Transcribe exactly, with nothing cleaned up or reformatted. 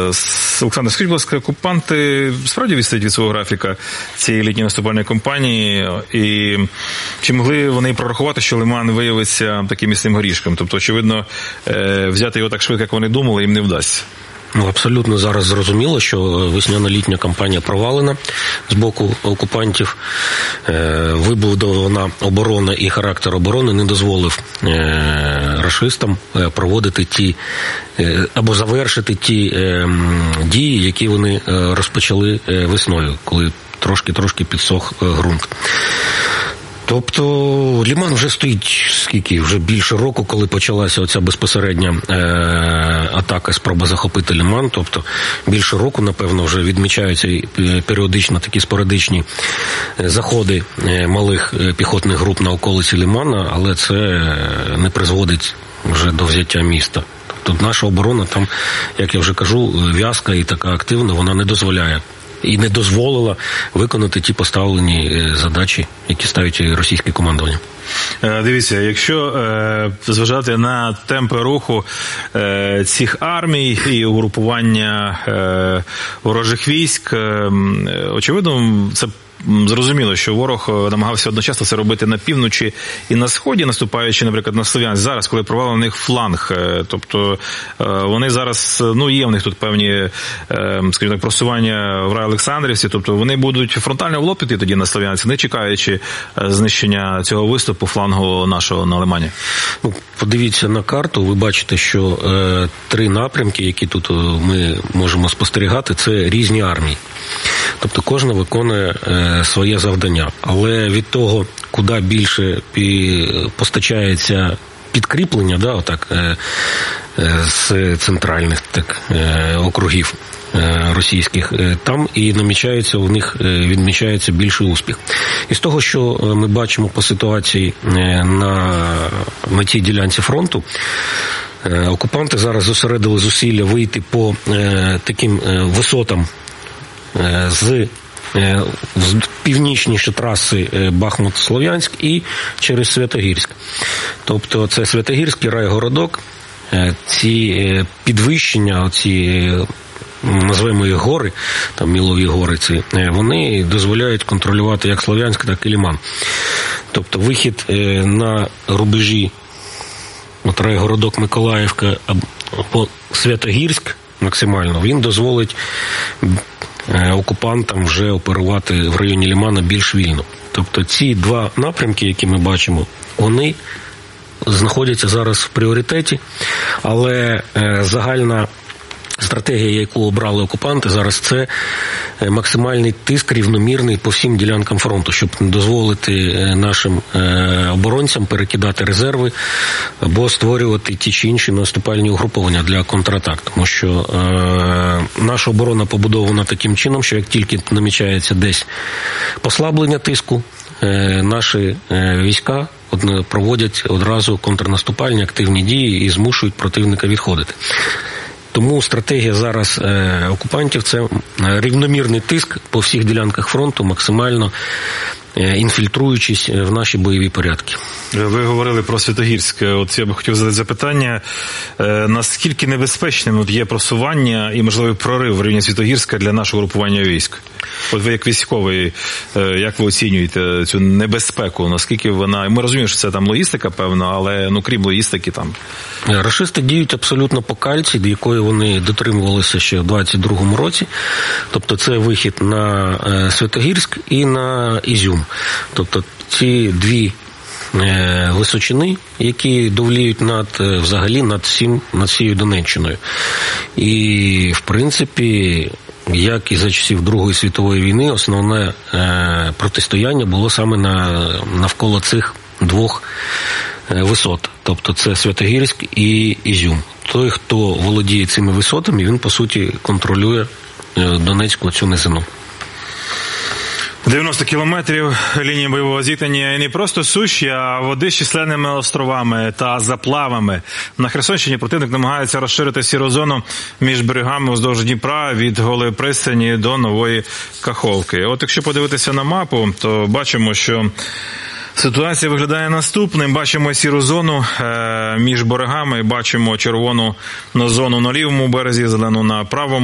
Олександр, скажіть, будь ласка, окупанти справді відстають від свого графіка цієї літньої наступальної кампанії? І чи могли вони прорахувати, що Лиман виявиться таким міцним горішком? Тобто, очевидно, взяти його так швидко, як вони думали, їм не вдасться. Ну, абсолютно зараз зрозуміло, що весняно-літня кампанія провалена з боку окупантів. Вибудована оборона і характер оборони не дозволив рашистам проводити ті, або завершити ті дії, які вони розпочали весною, коли трошки-трошки підсох ґрунт. Тобто Лиман вже стоїть скільки? Вже більше року, коли почалася оця безпосередня е, атака, спроба захопити Лиман. Тобто більше року, напевно, вже відмічаються періодично такі спорадичні заходи малих піхотних груп на околиці Лимана, але це не призводить вже до взяття міста. Тобто наша оборона там, як я вже кажу, в'язка і така активна, вона не дозволяє. І не дозволила виконати ті поставлені задачі, які ставить російське командування. Дивіться, якщо е, зважати на темпи руху е, цих армій і угрупування е, ворожих військ, е, очевидно, це зрозуміло, що ворог намагався одночасно це робити на півночі і на сході, наступаючи, наприклад, на Слов'янськ. Зараз, коли провалений у них фланг, тобто вони зараз, ну, є в них тут певні, скажімо так, просування в Райолександрівці, тобто вони будуть фронтально в лоб іти тоді на Слов'янськ, не чекаючи знищення цього виступу флангу нашого на Лимані. Ну, подивіться на карту, ви бачите, що е, три напрямки, які тут ми можемо спостерігати, це різні армії. Тобто кожна виконує е, своє завдання. Але від того, куди більше пі, постачається підкріплення, да, отак, е, е, з центральних так, е, округів е, російських, е, там і намічається у них, е, відмічається більший успіх. І з того, що ми бачимо по ситуації е, на, на цій ділянці фронту, е, окупанти зараз зосередили зусилля вийти по е, таким е, висотам з північніші траси Бахмут-Слов'янськ і через Святогірськ. Тобто це Святогірський райгородок, ці підвищення, ці, назвемо їх гори, там Мілові гори, ці, вони дозволяють контролювати як Слов'янськ, так і Лиман. Тобто вихід на рубежі, от райгородок Миколаївка або Святогірськ максимально, він дозволить окупантам вже оперувати в районі Лимана більш вільно. Тобто ці два напрямки, які ми бачимо, вони знаходяться зараз в пріоритеті, але загальна стратегія, яку обрали окупанти зараз, це максимальний тиск рівномірний по всім ділянкам фронту, щоб не дозволити нашим оборонцям перекидати резерви або створювати ті чи інші наступальні угруповання для контратак. Тому що е, наша оборона побудована таким чином, що як тільки намічається десь послаблення тиску, е, наші е, війська проводять одразу контрнаступальні активні дії і змушують противника відходити. Тому стратегія зараз е, окупантів – це рівномірний тиск по всіх ділянках фронту, максимально е, інфільтруючись в наші бойові порядки. Ви говорили про Святогірськ. От я б хотів задати запитання, е, наскільки небезпечним от є просування і можливий прорив в районі Святогірська для нашого групування військ? От ви як військовий, е, як ви оцінюєте цю небезпеку? Наскільки вона... Ми розуміємо, що це там логістика, певно, але ну крім логістики там... Рашисти діють абсолютно по кальці, до якої вони дотримувалися ще в двадцять другому році. Тобто це вихід на Святогірськ і на Ізюм. Тобто ці дві височини, які довліють над, взагалі над, всім, над всією Донеччиною. І, в принципі, як і за часів Другої світової війни, основне е, протистояння було саме на, навколо цих двох висот. Тобто це Святогірськ і Ізюм. Той, хто володіє цими висотами, він, по суті, контролює Донецьку цю низину. дев'яносто кілометрів лінії бойового зіткнення і не просто суші, а води з численними островами та заплавами. На Херсонщині противник намагається розширити сіру зону між берегами уздовж Дніпра від Голої пристані до Нової Каховки. От якщо подивитися на мапу, то бачимо, що ситуація виглядає наступним. Бачимо сіру зону е, між берегами, бачимо червону зону на лівому березі, зелену на правому.